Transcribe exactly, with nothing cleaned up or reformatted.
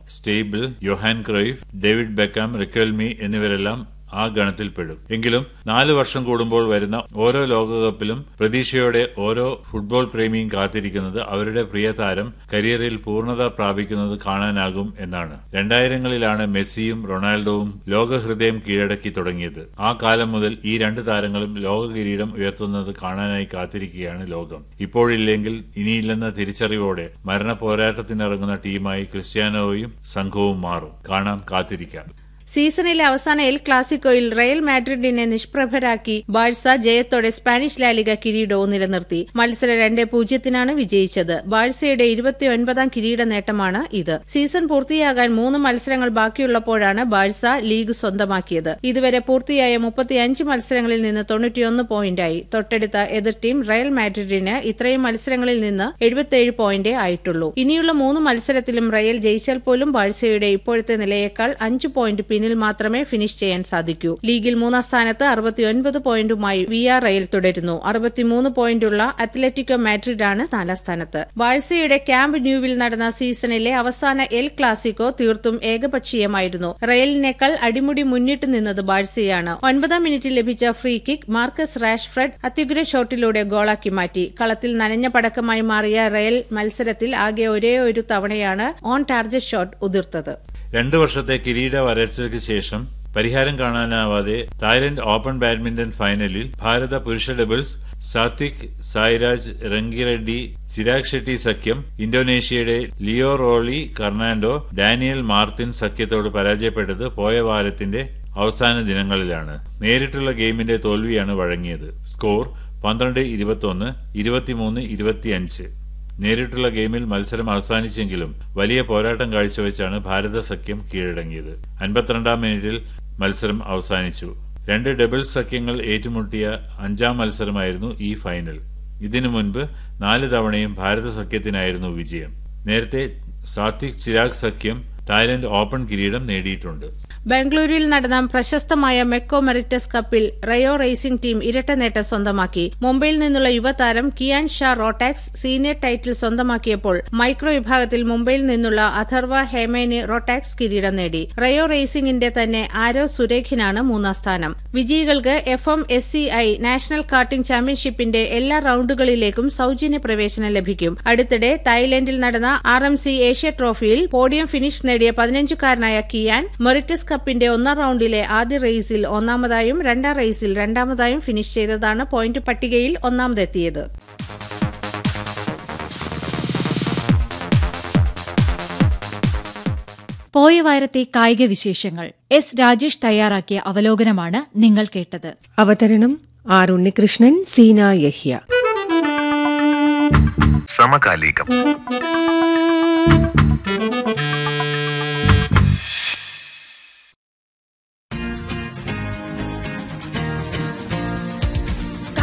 Stable, Yohan Cruyff, David Beckham, റിക്കൽമി എന്നിവരെല്ലാം ആ ഗണത്തിൽപ്പെടും. എങ്കിലും നാലു വർഷം കൂടുമ്പോൾ വരുന്ന ഓരോ ലോകകപ്പിലും പ്രതീക്ഷയോടെ ഓരോ ഫുട്ബോൾ പ്രേമിയും കാത്തിരിക്കുന്നത് അവരുടെ പ്രിയ താരം കരിയറിൽ പൂർണ്ണത പ്രാപിക്കുന്നത് കാണാനാകും എന്നാണ്. രണ്ടായിരങ്ങളിലാണ് മെസ്സിയും റൊണാൾഡോവും ലോകഹൃദയം കീഴടക്കി തുടങ്ങിയത്. ആ കാലം മുതൽ ഈ രണ്ട് താരങ്ങളും ലോക കിരീടം ഉയർത്തുന്നത് കാണാനായി കാത്തിരിക്കുകയാണ് ലോകം. ഇപ്പോഴില്ലെങ്കിൽ ഇനിയില്ലെന്ന തിരിച്ചറിവോടെ മരണ പോരാട്ടത്തിനിറങ്ങുന്ന ടീമായി ക്രിസ്ത്യാനോയും സംഘവും മാറും. കാണാം, കാത്തിരിക്കാം. സീസണിലെ അവസാന എൽ ക്ലാസിക്കോയിൽ റയൽ മാഡ്രിഡിനെ നിഷ്പ്രഭരാക്കി ബാഴ്സ ജയത്തോടെ സ്പാനിഷ് ലാലിഗ കിരീടവും നിലനിർത്തി. മത്സരം രണ്ട് പൂജ്യത്തിനാണ് വിജയിച്ചത്. ബാഴ്സയുടെ ഇരുപത്തിയൊൻപതാം കിരീട നേട്ടമാണ് ഇത്. സീസൺ പൂർത്തിയാകാൻ മൂന്ന് മത്സരങ്ങൾ ബാക്കിയുള്ളപ്പോഴാണ് ബാഴ്സ ലീഗ് സ്വന്തമാക്കിയത്. ഇതുവരെ പൂർത്തിയായ മുപ്പത്തിയഞ്ച് മത്സരങ്ങളിൽ നിന്ന് തൊണ്ണൂറ്റിയൊന്ന് പോയിന്റായി. തൊട്ടടുത്ത എതിർ ടീം റയൽ മാഡ്രിഡിന് ഇത്രയും മത്സരങ്ങളിൽ നിന്ന് എഴുപത്തിയേഴ് പോയിന്റേ ആയിട്ടുള്ളൂ. ഇനിയുള്ള മൂന്ന് മത്സരത്തിലും റയൽ ജയിച്ചാൽ പോലും ബാഴ്സയുടെ ഇപ്പോഴത്തെ നിലയേക്കാൾ അഞ്ച് പോയിന്റ് പിന്നിൽ മാത്രമേ ഫിനിഷ് ചെയ്യാൻ സാധിക്കൂ. ലീഗിൽ മൂന്നാം സ്ഥാനത്ത് അറുപത്തിയൊൻപത് പോയിന്റുമായി വി ആർ റയൽ തുടരുന്നു. അറുപത്തിമൂന്ന് പോയിന്റുള്ള അത്ലറ്റിക്കോ മാഡ്രിഡാണ് നാലാം സ്ഥാനത്ത്. ബാഴ്സയുടെ ക്യാമ്പ് ന്യൂവിൽ നടന്ന സീസണിലെ അവസാന എൽ ക്ലാസിക്കോ തീർത്തും ഏകപക്ഷീയമായിരുന്നു. റയലിനേക്കാൾ അടിമുടി മുന്നിട്ട് നിന്നത് ബാഴ്സയാണ്. ഒൻപതാം മിനിറ്റിൽ ലഭിച്ച ഫ്രീ കിക്ക് മാർക്കസ് റാഷ്ഫ്രഡ് അത്യുഗ്ര ഷോട്ടിലൂടെ ഗോളാക്കി മാറ്റി. കളത്തിൽ നനഞ്ഞ പടക്കമായി മാറിയ റയൽ മത്സരത്തിൽ ആകെ ഒരേ ഒരു തവണയാണ് ഓൺ ടാർഗറ്റ് ഷോട്ട് ഉതിർത്തത്. രണ്ടു വർഷത്തെ കിരീട വരൾച്ചയ്ക്ക് ശേഷം പരിഹാരം കാണാനാവാതെ തായ്ലൻഡ് ഓപ്പൺ ബാഡ്മിന്റൺ ഫൈനലിൽ ഭാരത പുരുഷ ഡബിൾസ് സാത്വിക് സായ്രാജ് റങ്കിറെഡ്ഡി ചിരാഗ് ഷെട്ടി സഖ്യം ഇന്തോനേഷ്യയുടെ ലിയോ റോളി കർണാൻഡോ ഡാനിയൽ മാർത്തിൻ സഖ്യത്തോട് പരാജയപ്പെട്ടത് പോയ വാരത്തിന്റെ അവസാന ദിനങ്ങളിലാണ്. നേരിട്ടുള്ള ഗെയിമിന്റെ തോൽവിയാണ് വഴങ്ങിയത്. സ്കോർ പന്ത്രണ്ട് ഇരുപത്തിയൊന്ന്, ഇരുപത്തിമൂന്ന് ഇരുപത്തിയഞ്ച്. നേരിട്ടുള്ള ഗെയിമിൽ മത്സരം അവസാനിച്ചെങ്കിലും വലിയ പോരാട്ടം കാഴ്ചവെച്ചാണ് ഭാരത സഖ്യം കീഴടങ്ങിയത്. അൻപത്തിരണ്ടാം മിനിറ്റിൽ മത്സരം അവസാനിച്ചു. രണ്ട് ഡബിൾസ് സഖ്യങ്ങൾ ഏറ്റുമുട്ടിയ അഞ്ചാം മത്സരമായിരുന്നു ഈ ഫൈനൽ. ഇതിനു മുൻപ് നാല് തവണയും ഭാരത സഖ്യത്തിനായിരുന്നു വിജയം. നേരത്തെ സാത്വിക് ചിരാഗ് സഖ്യം തായ്ലൻഡ് ഓപ്പൺ കിരീടം നേടിയിട്ടുണ്ട്. ബംഗളൂരുവിൽ നടന്ന പ്രശസ്തമായ മെക്കോ മെറിറ്റസ് കപ്പിൽ റയോ റേസിംഗ് ടീം ഇരട്ട നേട്ടം സ്വന്തമാക്കി. മുംബൈയിൽ നിന്നുള്ള യുവതാരം Kiyan Shah റോട്ടാക്സ് senior title സ്വന്തമാക്കിയപ്പോൾ micro വിഭാഗത്തിൽ മുംബൈയിൽ നിന്നുള്ള അഥർവ ഹേമേനി റോട്ടാക്സ് കിരീടം നേടി. റയോ റേസിംഗിന്റെ തന്നെ ആരോ സുരേഖിനാണ് മൂന്നാം സ്ഥാനം. വിജയികൾക്ക് F M S C I national karting ചാമ്പ്യൻഷിപ്പിന്റെ എല്ലാ റൌണ്ടുകളിലേക്കും സൌജന്യ പ്രവേശനം ലഭിക്കും. അടുത്തിടെ തായ്ലൻഡിൽ നടന്ന ആർ എം സി ഏഷ്യ ട്രോഫിയിൽ പോഡിയം ഫിനിഷ് നേടിയ പതിനഞ്ചുകാരനായ കിയാൻ മെറിറ്റസ് കപ്പിന്റെ ഒന്നാം റൌണ്ടിലെ ആദ്യ റേസിൽ ഒന്നാമതായും രണ്ടാം റേസിൽ രണ്ടാമതായും ഫിനിഷ് ചെയ്തതാണ് പോയിന്റ് പട്ടികയിൽ ഒന്നാമതെത്തിയത്. പോയ വാരത്തെ കായിക വിശേഷങ്ങൾ എസ് രാജേഷ് തയ്യാറാക്കിയ അവലോകനമാണ് നിങ്ങൾ കേട്ടത്. അവതരണം ആർ ഉണ്ണികൃഷ്ണൻ, സീന യഹ്യ. സമകാലികം.